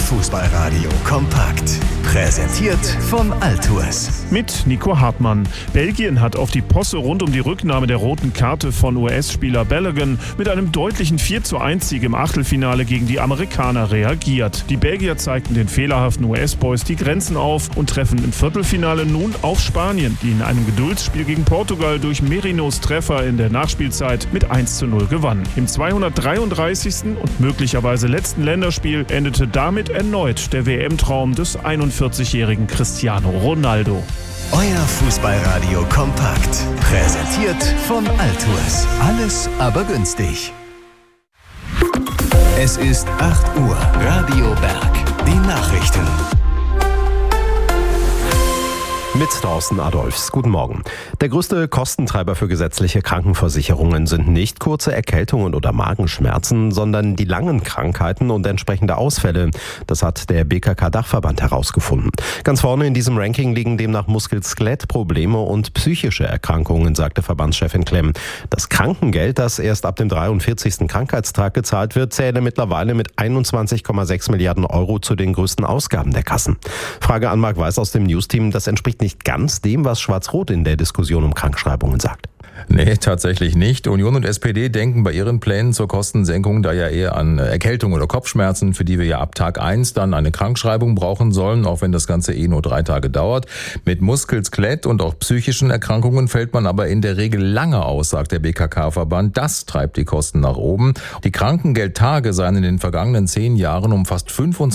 Fußballradio kompakt. Präsentiert von Altours. Mit Nico Hartmann. Belgien hat auf die Posse rund um die Rücknahme der roten Karte von US-Spieler Balogun mit einem deutlichen 4:1-Sieg im Achtelfinale gegen die Amerikaner reagiert. Die Belgier zeigten den fehlerhaften US-Boys die Grenzen auf und treffen im Viertelfinale nun auf Spanien, die in einem Geduldsspiel gegen Portugal durch Merinos Treffer in der Nachspielzeit mit 1:0 gewann. Im 233. und möglicherweise letzten Länderspiel endete damit erneut der WM-Traum des 41-jährigen Cristiano Ronaldo. Euer Fußballradio kompakt. Präsentiert von Altours. Alles aber günstig. Es ist 8 Uhr. Radio Berg. Die Nachrichten. Mit Thorsten Adolfs. Guten Morgen. Der größte Kostentreiber für gesetzliche Krankenversicherungen sind nicht kurze Erkältungen oder Magenschmerzen, sondern die langen Krankheiten und entsprechende Ausfälle. Das hat der BKK-Dachverband herausgefunden. Ganz vorne in diesem Ranking liegen demnach Muskel-Skelett-Probleme und psychische Erkrankungen, sagte Verbandschefin Klemm. Das Krankengeld, das erst ab dem 43. Krankheitstag gezahlt wird, zähle mittlerweile mit 21,6 Milliarden Euro zu den größten Ausgaben der Kassen. Frage an Marc Weiß aus dem News-Team. Das entspricht nicht ganz dem, was Schwarz-Rot in der Diskussion um Krankschreibungen sagt. Nee, tatsächlich nicht. Union und SPD denken bei ihren Plänen zur Kostensenkung da ja eher an Erkältung oder Kopfschmerzen, für die wir ja ab Tag 1 dann eine Krankschreibung brauchen sollen, auch wenn das Ganze nur 3 Tage dauert. Mit Muskel-Skelett und auch psychischen Erkrankungen fällt man aber in der Regel lange aus, sagt der BKK-Verband. Das treibt die Kosten nach oben. Die Krankengeldtage seien in den vergangenen 10 Jahren um fast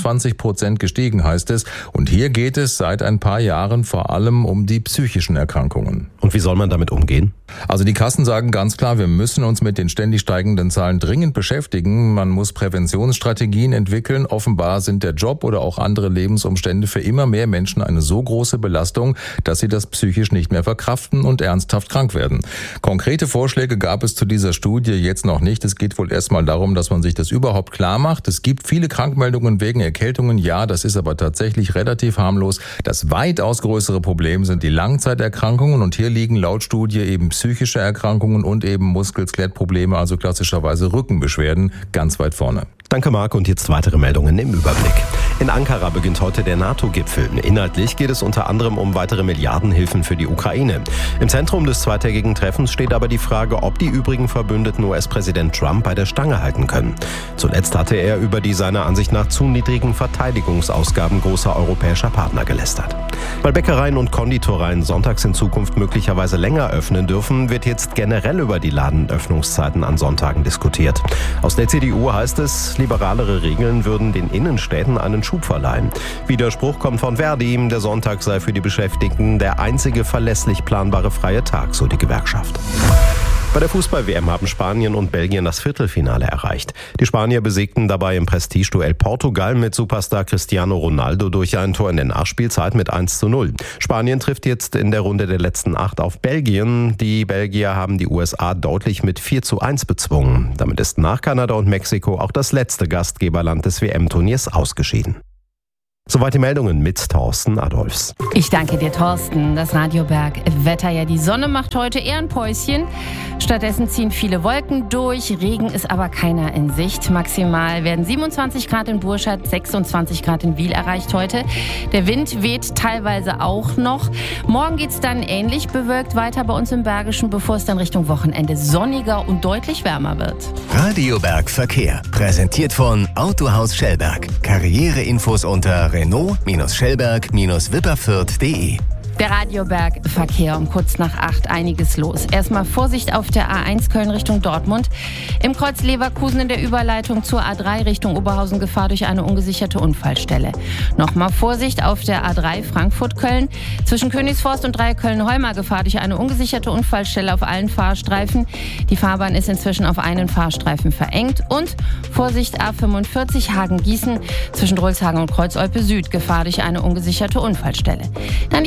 25% gestiegen, heißt es. Und hier geht es seit ein paar Jahren vor allem um die psychischen Erkrankungen. Und wie soll man damit umgehen? Also die Kassen sagen ganz klar, wir müssen uns mit den ständig steigenden Zahlen dringend beschäftigen. Man muss Präventionsstrategien entwickeln. Offenbar sind der Job oder auch andere Lebensumstände für immer mehr Menschen eine so große Belastung, dass sie das psychisch nicht mehr verkraften und ernsthaft krank werden. Konkrete Vorschläge gab es zu dieser Studie jetzt noch nicht. Es geht wohl erstmal darum, dass man sich das überhaupt klar macht. Es gibt viele Krankmeldungen wegen Erkältungen. Ja, das ist aber tatsächlich relativ harmlos. Das weitaus größere Problem sind die Langzeiterkrankungen. Und hier liegen laut Studie eben psychische Erkrankungen und eben Muskel-Skelett-Probleme, also klassischerweise Rückenbeschwerden, ganz weit vorne. Danke, Marc. Und jetzt weitere Meldungen im Überblick. In Ankara beginnt heute der NATO-Gipfel. Inhaltlich geht es unter anderem um weitere Milliardenhilfen für die Ukraine. Im Zentrum des zweitägigen Treffens steht aber die Frage, ob die übrigen Verbündeten US-Präsident Trump bei der Stange halten können. Zuletzt hatte er über die seiner Ansicht nach zu niedrigen Verteidigungsausgaben großer europäischer Partner gelästert. Weil Bäckereien und Konditoreien sonntags in Zukunft möglicherweise länger öffnen dürfen, wird jetzt generell über die Ladenöffnungszeiten an Sonntagen diskutiert. Aus der CDU heißt es, liberalere Regeln würden den Innenstädten einen Schub verleihen. Widerspruch kommt von Verdi, der Sonntag sei für die Beschäftigten der einzige verlässlich planbare freie Tag, so die Gewerkschaft. Bei der Fußball-WM haben Spanien und Belgien das Viertelfinale erreicht. Die Spanier besiegten dabei im Prestigeduell Portugal mit Superstar Cristiano Ronaldo durch ein Tor in der Nachspielzeit mit 1:0. Spanien trifft jetzt in der Runde der letzten 8 auf Belgien. Die Belgier haben die USA deutlich mit 4:1 bezwungen. Damit ist nach Kanada und Mexiko auch das letzte Gastgeberland des WM-Turniers ausgeschieden. Soweit die Meldungen mit Thorsten Adolfs. Ich danke dir, Thorsten. Das Radio Berg Wetter, ja, die Sonne macht heute eher ein Päuschen. Stattdessen ziehen viele Wolken durch. Regen ist aber keiner in Sicht. Maximal werden 27 Grad in Burscheid, 26 Grad in Wiel erreicht heute. Der Wind weht teilweise auch noch. Morgen geht's dann ähnlich bewölkt weiter bei uns im Bergischen, bevor es dann Richtung Wochenende sonniger und deutlich wärmer wird. Radio Berg Verkehr. Präsentiert von Autohaus Schellberg. Karriereinfos unter Renault-Schellberg-Wipperfürth.de. Der Radioberg Verkehr um kurz nach 8, einiges los. Erstmal Vorsicht auf der A1 Köln Richtung Dortmund. Im Kreuz Leverkusen in der Überleitung zur A3 Richtung Oberhausen Gefahr durch eine ungesicherte Unfallstelle. Nochmal Vorsicht auf der A3 Frankfurt-Köln. Zwischen Königsforst und Köln-Holmer Gefahr durch eine ungesicherte Unfallstelle auf allen Fahrstreifen. Die Fahrbahn ist inzwischen auf einen Fahrstreifen verengt. Und Vorsicht A45 Hagen-Gießen zwischen Drolshagen und Kreuzolpe Süd. Gefahr durch eine ungesicherte Unfallstelle. Dann die A1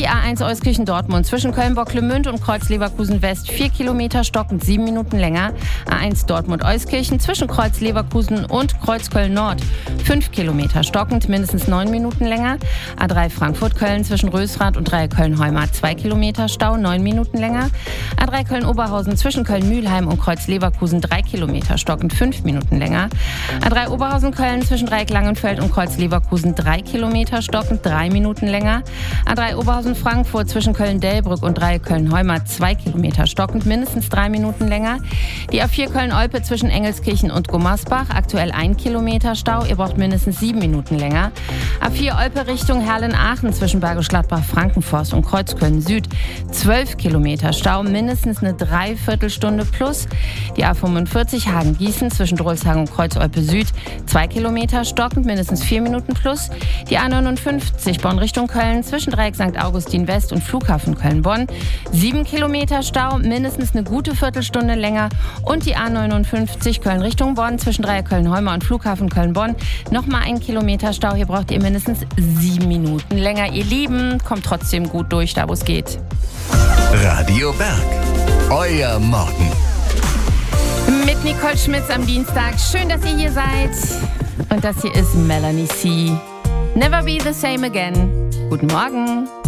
A1 Euskirchen-Dortmund zwischen Köln-Bocklemünd und Kreuz-Leverkusen-West 4 Kilometer stockend 7 Minuten länger. A1 Dortmund-Euskirchen zwischen Kreuz-Leverkusen und Kreuz-Köln-Nord 5 Kilometer stockend mindestens 9 Minuten länger. A3 Frankfurt-Köln zwischen Rösrath und Dreieck Köln-Heumar 2 Kilometer Stau 9 Minuten länger. A3 Köln-Oberhausen zwischen Köln-Mühlheim und Kreuz-Leverkusen 3 Kilometer stockend 5 Minuten länger. A3 Oberhausen-Köln zwischen Dreieck Langenfeld und Kreuz-Leverkusen 3 Kilometer stockend 3 Minuten länger. A3 Oberhausen-Frankfurt zwischen Köln-Delbrück und Dreieck Köln-Heumar 2 Kilometer stockend mindestens 3 Minuten länger. Die A4 Köln-Olpe zwischen Engelskirchen und Gummersbach aktuell 1 Kilometer Stau, ihr braucht mindestens 7 Minuten länger. A4 Olpe Richtung Herlen-Aachen zwischen Bergisch Gladbach-Frankenforst und Kreuzköln-Süd 12 Kilometer Stau, mindestens eine Dreiviertelstunde plus. Die A45 Hagen-Gießen zwischen Drolshagen und Kreuz-Olpe-Süd 2 Kilometer stockend, mindestens 4 Minuten plus. Die A59 Bonn Richtung Köln zwischen Dreieck St. Augustin West und Flughafen Köln-Bonn 7 Kilometer Stau, mindestens eine gute Viertelstunde länger. Und die A59 Köln Richtung Bonn zwischen Dreieck Köln-Heumar und Flughafen Köln-Bonn nochmal 1 Kilometer Stau. Hier braucht ihr mindestens 7 Minuten länger. Ihr Lieben, kommt trotzdem gut durch, da wo es geht. Radio Berg, euer Morgen. Mit Nicole Schmitz am Dienstag. Schön, dass ihr hier seid. Und das hier ist Melanie C. Never Be the Same Again. Guten Morgen.